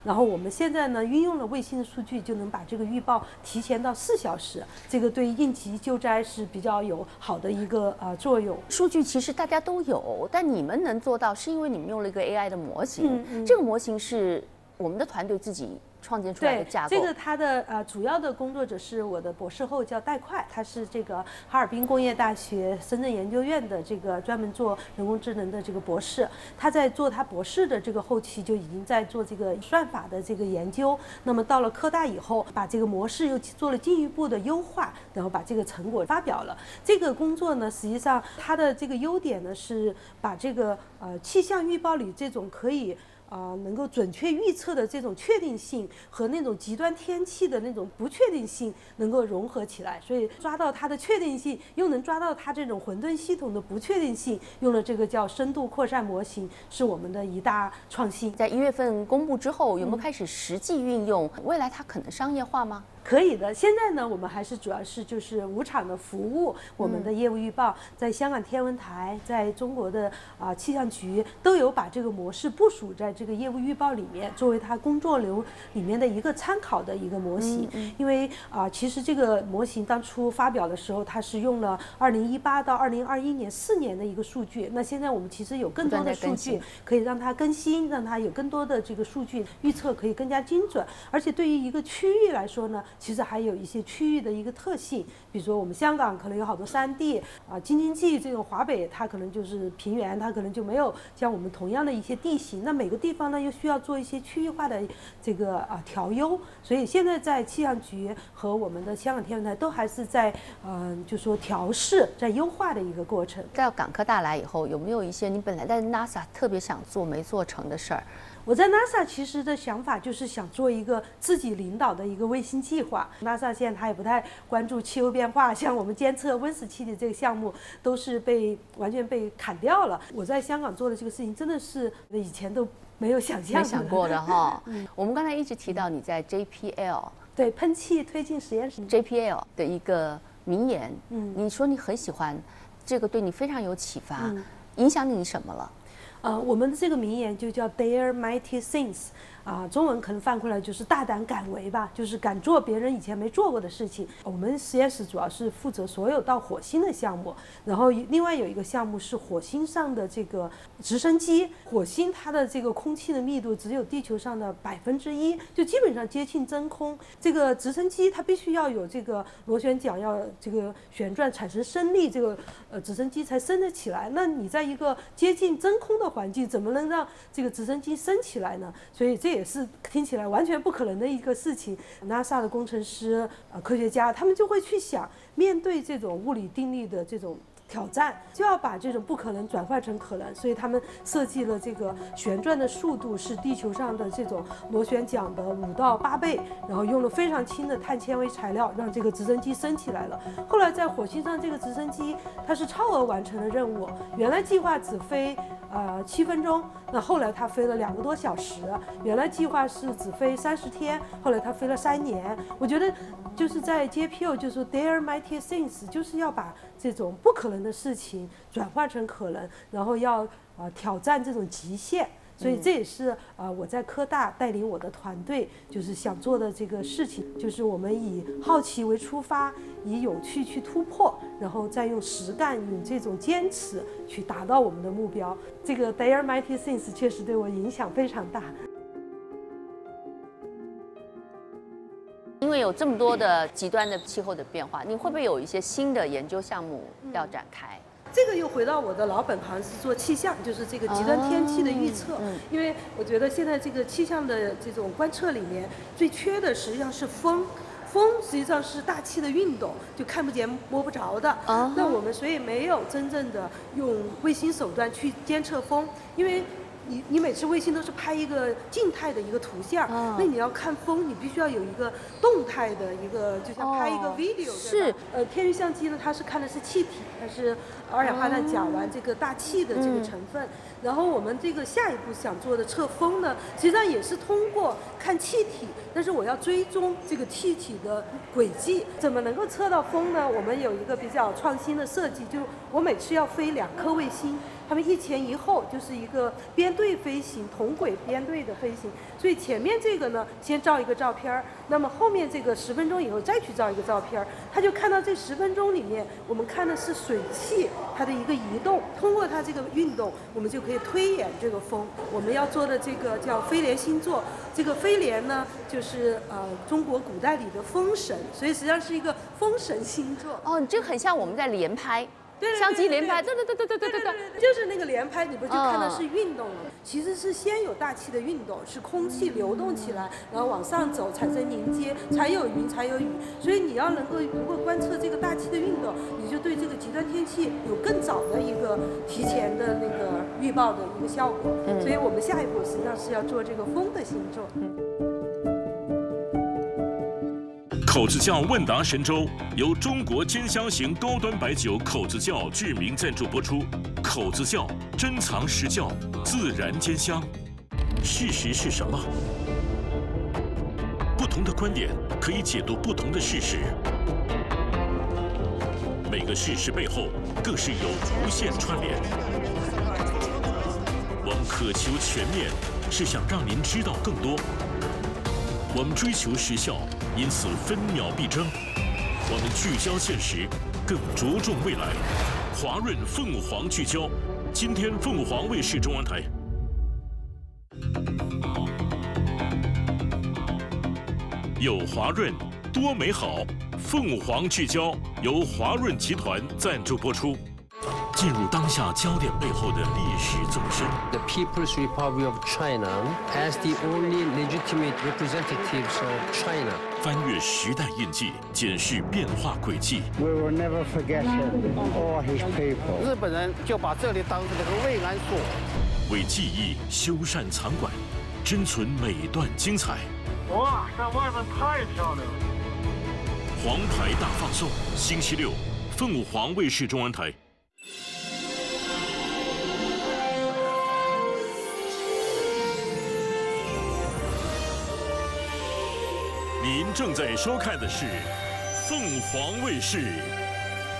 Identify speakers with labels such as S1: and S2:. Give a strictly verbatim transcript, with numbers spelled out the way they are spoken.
S1: 然后我们现在呢，运用了卫星的数据，就能把这个预报提前到四小时，这个对应急救灾是比较有好的一个呃作用。
S2: 数据其实大家都有，但你们能做到，是因为你们用了一个 A I 的模型。
S1: 嗯嗯、
S2: 这个模型是我们的团队自己创建出来的架构。
S1: 对，这个它的呃主要的工作者是我的博士后叫戴快，他是这个哈尔滨工业大学深圳研究院的这个专门做人工智能的这个博士。他在做他博士的这个后期就已经在做这个算法的这个研究。那么到了科大以后，把这个模式又做了进一步的优化，然后把这个成果发表了。这个工作呢，实际上它的这个优点呢是把这个呃气象预报里这种可以。啊、呃，能够准确预测的这种确定性和那种极端天气的那种不确定性能够融合起来，所以抓到它的确定性，又能抓到它这种混沌系统的不确定性，用了这个叫深度扩散模型，是我们的一大创新。
S2: 在一月份公布之后，有没有开始实际运用？嗯、未来它可能商业化吗？
S1: 可以的，现在呢，我们还是主要是就是无偿的服务我们的业务预报，在香港天文台，在中国的啊、呃、气象局都有把这个模式部署在这个业务预报里面，作为它工作流里面的一个参考的一个模型。嗯嗯、因为啊、呃，其实这个模型当初发表的时候，它是用了二零一八到二零二一年四年的一个数据，那现在我们其实有更多的数据可以让它更新，让它有更多的这个数据预测可以更加精准，而且对于一个区域来说呢。其实还有一些区域的一个特性，比如说我们香港可能有好多山地啊，京津冀这种华北它可能就是平原，它可能就没有像我们同样的一些地形。那每个地方呢又需要做一些区域化的这个啊调优，所以现在在气象局和我们的香港天文台都还是在嗯、呃，就说调试、在优化的一个过程。
S2: 到港科大来以后，有没有一些你本来在 NASA 特别想做没做成的事儿？
S1: 我在 NASA 其实的想法就是想做一个自己领导的一个卫星计划。NASA 现在它也不太关注气候变化，像我们监测温室气体这个项目都是被完全被砍掉了。我在香港做的这个事情真的是以前都没有想象、
S2: 没想过的哈。嗯、我们刚才一直提到你在 J P L
S1: 对喷气推进实验室
S2: J P L 的一个名言，嗯，你说你很喜欢这个，对你非常有启发，嗯、影响你什么了？
S1: 呃，我们的这个名言就叫 Dare Mighty Things， 啊、呃，中文可能翻过来就是大胆敢为吧，就是敢做别人以前没做过的事情。我们实验室主要是负责所有到火星的项目，然后另外有一个项目是火星上的这个直升机。火星它的这个空气的密度只有地球上的百分之一，就基本上接近真空。这个直升机它必须要有这个螺旋桨要这个旋转产生升力，这个呃直升机才升得起来。那你在一个接近真空的环境怎么能让这个直升机升起来呢？所以这也是听起来完全不可能的一个事情。 NASA 的工程师、呃、科学家他们就会去想，面对这种物理定律的这种挑战，就要把这种不可能转换成可能，所以他们设计了这个旋转的速度是地球上的这种螺旋桨的五到八倍，然后用了非常轻的碳纤维材料，让这个直升机升起来了。后来在火星上，这个直升机它是超额完成了任务，原来计划只飞呃七分钟，那后来它飞了两个多小时，原来计划是只飞三十天，后来它飞了三年。我觉得就是在 J P L 就是 Dare Mighty Things， 就是要把这种不可能的事情转换成可能，然后要呃挑战这种极限。所以这也是啊、呃、我在科大带领我的团队就是想做的这个事情，就是我们以好奇为出发，以有趣去突破，然后再用实干用这种坚持去达到我们的目标。这个 Dare Mighty Things 确实对我影响非常大。
S2: 因为有这么多的极端的气候的变化，你会不会有一些新的研究项目要展开？
S1: 这个又回到我的老本行，是做气象，就是这个极端天气的预测。哦嗯、因为我觉得现在这个气象的这种观测里面，最缺的实际上是风。风实际上是大气的运动，就看不见摸不着的。Uh-huh. 那我们所以没有真正的用卫星手段去监测风，因为你你每次卫星都是拍一个静态的一个图像， uh-huh. 那你要看风，你必须要有一个动态的一个，就像拍一个 video、oh,
S2: 是。
S1: 呃，天域相机呢，它是看的是气体，它是二氧化碳甲烷这个大气的这个成分。uh-huh. 然后我们这个下一步想做的测风呢，实际上也是通过看气体，但是我要追踪这个气体的轨迹，怎么能够测到风呢？我们有一个比较创新的设计，就是我每次要飞两颗卫星，它们一前一后，就是一个编队飞行，同轨编队的飞行。所以前面这个呢，先照一个照片儿，那么后面这个十分钟以后再去照一个照片儿，他就看到这十分钟里面，我们看的是水汽它的一个移动，通过它这个运动，我们就可以推演这个风。我们要做的这个叫飞廉星座，这个飞廉呢，就是呃中国古代里的风神，所以实际上是一个风神星座。
S2: 哦，你这很像我们在连拍。
S1: 对
S2: 相机连拍，对对对对对对对对，
S1: 就是那个连拍，你不就看到是运动了？其实是先有大气的运动，是空气流动起来，然后往上走，产生凝结，才有云，才有雨。所以你要能够如果观测这个大气的运动，你就对这个极端天气有更早的一个提前的那个预报的一个效果。所以我们下一步实际上是要做这个风的星座。
S3: 口子窖问答神州由中国尖香型高端白酒口子窖志明赞助播出。口子窖珍藏实窖，自然尖香。事实是什么？不同的观点可以解读不同的事实。每个事实背后更是有无限串联。我们渴求全面，是想让您知道更多。我们追求实效，因此分秒必争。我们聚焦现实，更着重未来。华润凤凰聚焦，今天凤凰卫视中央台。有华润，多美好。凤凰聚焦由华润集团赞助播出。进入当下焦点背后的历史纵深。
S4: The People's Republic of China as the only legitimate representatives of China.
S3: 翻越时代印记，检视变化轨迹。
S5: We will never forget him or his people.
S6: 日本人就把这里当成了个慰安所，
S3: 为记忆修缮藏馆，珍存每段精彩。
S7: 哇，在外面太漂亮了！
S3: 黄牌大放送，星期六，凤凰卫视中央台。您正在收看的是凤凰卫视